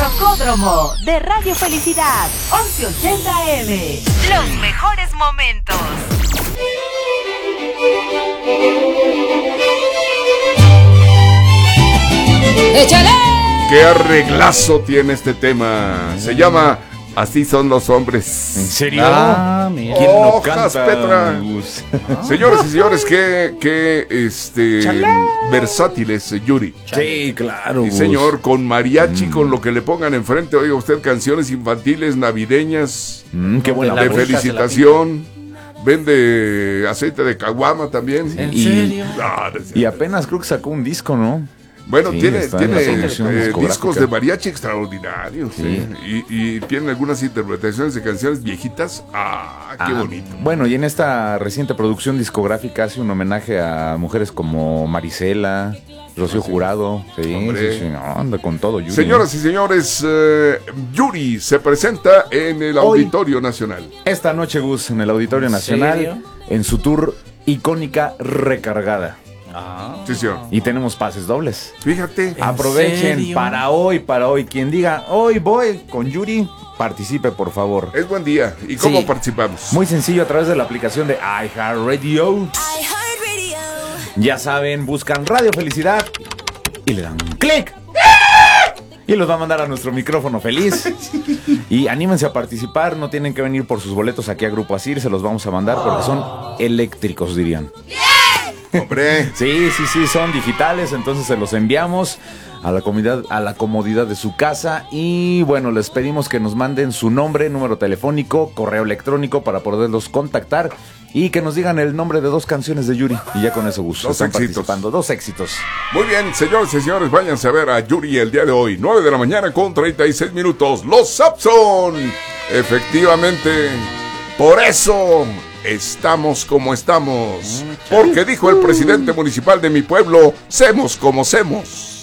Rocódromo de Radio Felicidad, 1180 AM. Los mejores momentos. ¡Échale! ¡Qué arreglazo tiene este tema! Se llama Así son los hombres. ¿En serio? Mira. ¿Quién no Hojas, canta? Petra. Señoras y señores, qué versátil es Yuri. Sí, claro. Sí, señor, con mariachi, con lo que le pongan enfrente. Oiga usted, canciones infantiles, navideñas, Qué buena de voz. felicitación. Vende aceite de caguama también. ¿En serio? Y apenas creo que sacó un disco, ¿no? Bueno, Sí, tiene está en la promoción discográfica. discos de mariachi extraordinarios. Sí. Y tiene algunas interpretaciones de canciones viejitas. Qué bonito. Bueno, y en esta reciente producción discográfica hace un homenaje a mujeres como Marisela, Rocío Jurado. Sí, Hombre. sí, no, anda con todo, Yuri. Señoras y señores, Yuri se presenta en el Auditorio Nacional. Esta noche, Gus, en el Auditorio Nacional, serio? en su tour icónica Recargada. Sí, señor. Y tenemos pases dobles. Fíjate. Aprovechen serio? para hoy. Quien diga, hoy voy con Yuri, participe, por favor. Es buen día. ¿Y cómo Sí. participamos? Muy sencillo, a través de la aplicación de iHeartRadio. Ya saben, buscan Radio Felicidad y le dan clic. Y los va a mandar a nuestro micrófono feliz. Y anímense a participar, no tienen que venir por sus boletos aquí a Grupo Asir, se los vamos a mandar porque son eléctricos, dirían. Hombre. Sí, son digitales, entonces se los enviamos a la comodidad de su casa. Y bueno, les pedimos que nos manden su nombre, número telefónico, correo electrónico para poderlos contactar y que nos digan el nombre de 2 canciones de Yuri. Y ya con eso, Gus, Dos están éxitos. participando. 2 éxitos. Muy bien, señores y señores, váyanse a ver a Yuri el día de hoy, 9 de la mañana con 36 minutos. Los Sapson. Efectivamente, por eso estamos como estamos. Porque dijo el presidente municipal de mi pueblo, semos como semos.